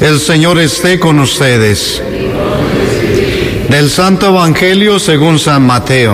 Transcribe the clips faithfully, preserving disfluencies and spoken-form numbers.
El Señor esté con ustedes. Del Santo Evangelio según San Mateo.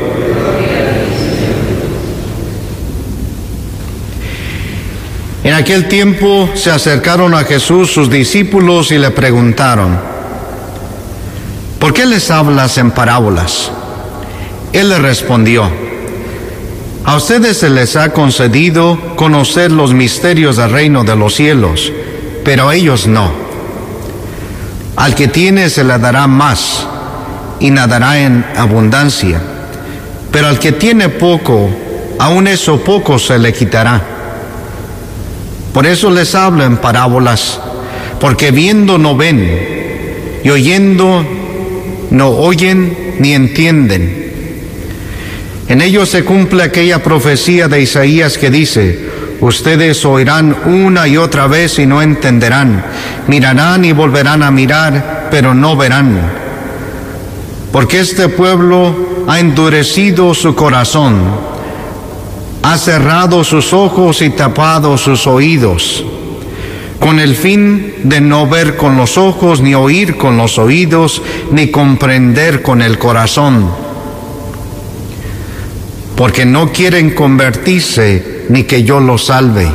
En aquel tiempo se acercaron a Jesús sus discípulos y le preguntaron: ¿por qué les hablas en parábolas? Él les respondió: a ustedes se les ha concedido conocer los misterios del reino de los cielos, pero a ellos no. Al que tiene se le dará más y nadará en abundancia, pero al que tiene poco, aun eso poco se le quitará. Por eso les hablo en parábolas, porque viendo no ven, y oyendo no oyen ni entienden. En ellos se cumple aquella profecía de Isaías que dice: ustedes oirán una y otra vez y no entenderán, mirarán y volverán a mirar, pero no verán. Porque este pueblo ha endurecido su corazón, ha cerrado sus ojos y tapado sus oídos, con el fin de no ver con los ojos, ni oír con los oídos, ni comprender con el corazón, porque no quieren convertirse, ni que yo los salve.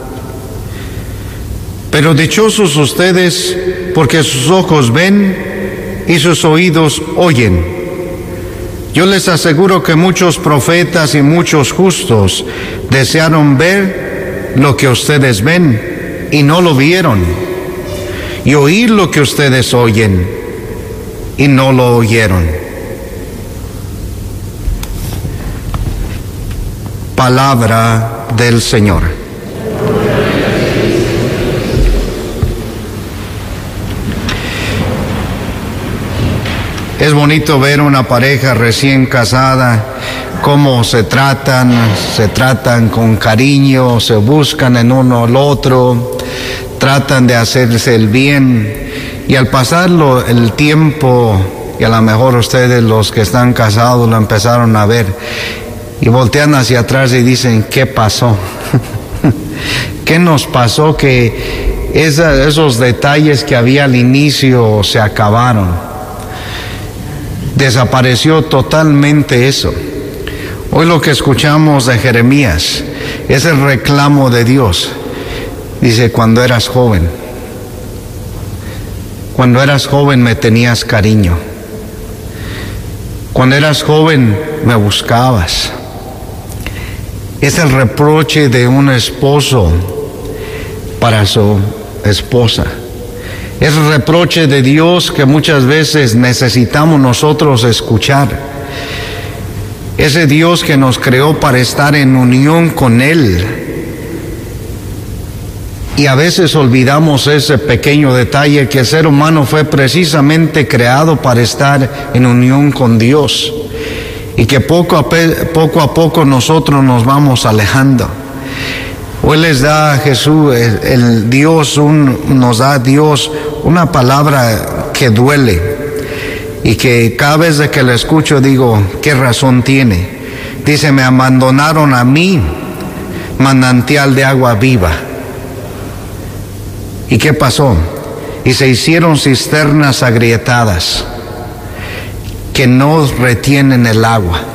Pero dichosos ustedes, porque sus ojos ven y sus oídos oyen. Yo les aseguro que muchos profetas y muchos justos desearon ver lo que ustedes ven y no lo vieron, y oír lo que ustedes oyen y no lo oyeron. Palabra del Señor. Es bonito ver una pareja recién casada, cómo se tratan, se tratan con cariño, se buscan en uno al otro, tratan de hacerse el bien, y al pasarlo el tiempo, y a lo mejor ustedes los que están casados lo empezaron a ver, y voltean hacia atrás y dicen: ¿qué pasó? ¿Qué nos pasó? Que esa, esos detalles que había al inicio se acabaron. Desapareció totalmente eso. Hoy lo que escuchamos de Jeremías es el reclamo de Dios. Dice: cuando eras joven, cuando eras joven me tenías cariño. Cuando eras joven me buscabas. Es el reproche de un esposo para su esposa. Es el reproche de Dios que muchas veces necesitamos nosotros escuchar. Ese Dios que nos creó para estar en unión con Él. Y a veces olvidamos ese pequeño detalle, que el ser humano fue precisamente creado para estar en unión con Dios. Y que poco a, pe- poco, a poco nosotros nos vamos alejando. Hoy les da a Jesús, el, el Dios, un, nos da a Dios una palabra que duele, y que cada vez que la escucho digo: ¿qué razón tiene? Dice: me abandonaron a mí, manantial de agua viva. ¿Y qué pasó? Y se hicieron cisternas agrietadas que no retienen el agua.